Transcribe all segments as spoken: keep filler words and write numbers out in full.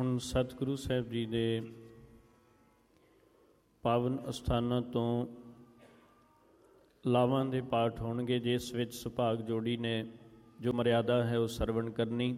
ਹੁਣ ਸਤਿਗੁਰੂ ਸਾਹਿਬ ਜੀ ਦੇ ਪਾਵਨ ਅਸਥਾਨਾਂ ਤੋਂ ਲਾਵਾਂ ਦੇ ਪਾਠ ਹੋਣਗੇ, ਜਿਸ ਵਿੱਚ ਸੁਭਾਗ ਜੋੜੀ ਨੇ ਜੋ ਮਰਿਆਦਾ ਹੈ ਉਹ ਸਰਵਣ ਕਰਨੀ।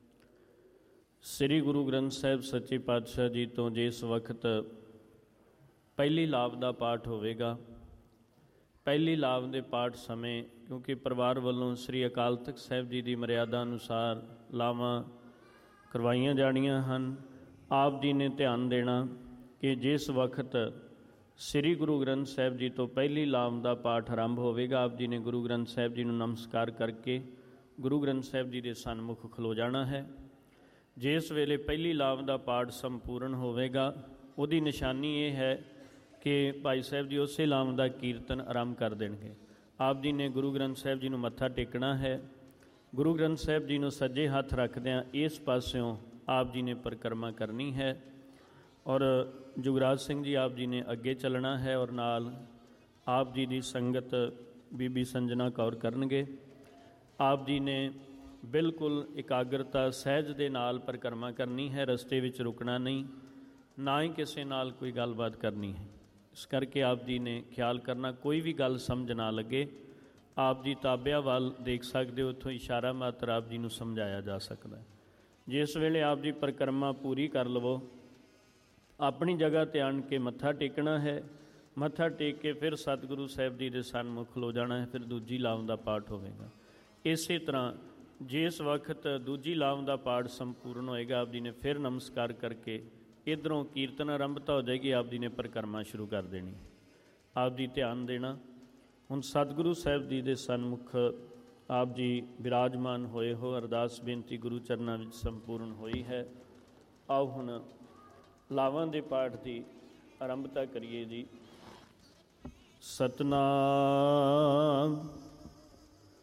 ਸ੍ਰੀ ਗੁਰੂ ਗ੍ਰੰਥ ਸਾਹਿਬ ਸੱਚੇ ਪਾਤਸ਼ਾਹ ਜੀ ਤੋਂ ਜਿਸ ਵਕਤ ਪਹਿਲੀ ਲਾਭ ਦਾ ਪਾਠ ਹੋਵੇਗਾ, ਪਹਿਲੀ ਲਾਭ ਦੇ ਪਾਠ ਸਮੇਂ ਕਿਉਂਕਿ ਪਰਿਵਾਰ ਵੱਲੋਂ ਸ੍ਰੀ ਅਕਾਲ ਤਖਤ ਸਾਹਿਬ ਜੀ ਦੀ ਮਰਿਆਦਾ ਅਨੁਸਾਰ ਲਾਵਾਂ ਕਰਵਾਈਆਂ ਜਾਣੀਆਂ ਹਨ। ਆਪ ਜੀ ਨੇ ਧਿਆਨ ਦੇਣਾ ਕਿ ਜਿਸ ਵਕਤ ਸ੍ਰੀ ਗੁਰੂ ਗ੍ਰੰਥ ਸਾਹਿਬ ਜੀ ਤੋਂ ਪਹਿਲੀ ਲਾਮ ਦਾ ਪਾਠ ਆਰੰਭ ਹੋਵੇਗਾ, ਆਪ ਜੀ ਨੇ ਗੁਰੂ ਗ੍ਰੰਥ ਸਾਹਿਬ ਜੀ ਨੂੰ ਨਮਸਕਾਰ ਕਰਕੇ ਗੁਰੂ ਗ੍ਰੰਥ ਸਾਹਿਬ ਜੀ ਦੇ ਸਨਮੁਖ ਖਲੋ ਜਾਣਾ ਹੈ। ਜਿਸ ਵੇਲੇ ਪਹਿਲੀ ਲਾਮ ਦਾ ਪਾਠ ਸੰਪੂਰਨ ਹੋਵੇਗਾ, ਉਹਦੀ ਨਿਸ਼ਾਨੀ ਇਹ ਹੈ ਕਿ ਭਾਈ ਸਾਹਿਬ ਜੀ ਉਸੇ ਲਾਮ ਦਾ ਕੀਰਤਨ ਆਰੰਭ ਕਰ ਦੇਣਗੇ। ਆਪ ਜੀ ਨੇ ਗੁਰੂ ਗ੍ਰੰਥ ਸਾਹਿਬ ਜੀ ਨੂੰ ਮੱਥਾ ਟੇਕਣਾ ਹੈ। ਗੁਰੂ ਗ੍ਰੰਥ ਸਾਹਿਬ ਜੀ ਨੂੰ ਸੱਜੇ ਹੱਥ ਰੱਖਦਿਆਂ ਇਸ ਪਾਸਿਓਂ ਆਪ ਜੀ ਨੇ ਪਰਿਕਰਮਾ ਕਰਨੀ ਹੈ ਔਰ ਜੁਗਰਾਜ ਸਿੰਘ ਜੀ ਆਪ ਜੀ ਨੇ ਅੱਗੇ ਚੱਲਣਾ ਹੈ ਔਰ ਨਾਲ ਆਪ ਜੀ ਦੀ ਸੰਗਤ ਬੀਬੀ ਸੰਜਨਾ ਕੌਰ ਕਰਨਗੇ। ਆਪ ਜੀ ਨੇ ਬਿਲਕੁਲ ਇਕਾਗਰਤਾ ਸਹਿਜ ਦੇ ਨਾਲ ਪਰਿਕਰਮਾ ਕਰਨੀ ਹੈ, ਰਸਤੇ ਵਿੱਚ ਰੁਕਣਾ ਨਹੀਂ, ਨਾ ਹੀ ਕਿਸੇ ਨਾਲ ਕੋਈ ਗੱਲਬਾਤ ਕਰਨੀ ਹੈ। ਇਸ ਕਰਕੇ ਆਪ ਜੀ ਨੇ ਖਿਆਲ ਕਰਨਾ ਕੋਈ ਵੀ ਗੱਲ ਸਮਝ ਨਾ ਲੱਗੇ। ਆਪ ਜੀ ਤਾਬਿਆਂ ਵੱਲ ਦੇਖ ਸਕਦੇ ਹੋ, ਉੱਥੋਂ ਇਸ਼ਾਰਾ ਮਾਤਰ ਆਪ ਜੀ ਨੂੰ ਸਮਝਾਇਆ ਜਾ ਸਕਦਾ ਹੈ। ਜਿਸ ਵੇਲੇ ਆਪ ਜੀ ਪਰਿਕਰਮਾ ਪੂਰੀ ਕਰ ਲਵੋ, ਆਪਣੀ ਜਗ੍ਹਾ 'ਤੇ ਆਣ ਕੇ ਮੱਥਾ ਟੇਕਣਾ ਹੈ। ਮੱਥਾ ਟੇਕ ਕੇ ਫਿਰ ਸਤਿਗੁਰੂ ਸਾਹਿਬ ਜੀ ਦੇ ਸਨਮੁਖ ਖਲੋ ਜਾਣਾ ਹੈ। ਫਿਰ ਦੂਜੀ ਲਾਮ ਦਾ ਪਾਠ ਹੋਵੇਗਾ। ਇਸੇ ਤਰ੍ਹਾਂ ਜਿਸ ਵਕਤ ਦੂਜੀ ਲਾਮ ਦਾ ਪਾਠ ਸੰਪੂਰਨ ਹੋਏਗਾ, ਆਪ ਜੀ ਨੇ ਫਿਰ ਨਮਸਕਾਰ ਕਰਕੇ ਇੱਧਰੋਂ ਕੀਰਤਨ ਆਰੰਭਤਾ ਹੋ ਜਾਏਗੀ, ਆਪ ਜੀ ਨੇ ਪਰਿਕਰਮਾ ਸ਼ੁਰੂ ਕਰ ਦੇਣੀ। ਆਪ ਜੀ ਧਿਆਨ ਦੇਣਾ। ਹੁਣ ਸਤਿਗੁਰੂ ਸਾਹਿਬ ਜੀ ਦੇ ਸਨਮੁਖ ਆਪ ਜੀ ਬਿਰਾਜਮਾਨ ਹੋਏ ਹੋ। ਅਰਦਾਸ ਬੇਨਤੀ ਗੁਰੂ ਚਰਨਾਂ ਵਿੱਚ ਸੰਪੂਰਨ ਹੋਈ ਹੈ। ਆਓ ਹੁਣ ਲਾਵਾਂ ਦੇ ਪਾਠ ਦੀ ਆਰੰਭਤਾ ਕਰੀਏ ਜੀ। ਸਤਨਾਮ